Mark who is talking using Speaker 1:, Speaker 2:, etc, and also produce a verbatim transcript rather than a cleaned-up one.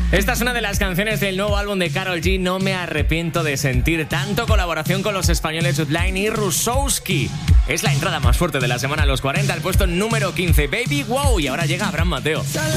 Speaker 1: Esta es una de las canciones del nuevo álbum de Karol G, No me arrepiento de sentir tanto, colaboración con los españoles Udline y Rusowski. Es la entrada más fuerte de la semana a los cuarenta, al puesto número quince, Baby Wow, y ahora llega Abraham Mateo.